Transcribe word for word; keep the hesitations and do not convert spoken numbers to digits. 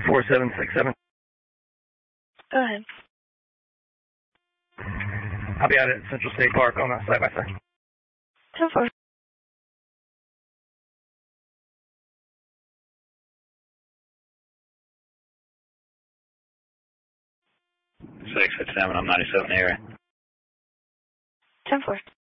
four seven six seven. Go ahead. I'll be out at Central State Park on a side-by-side. ten four. six six seven, I'm ninety-seven area. ten four.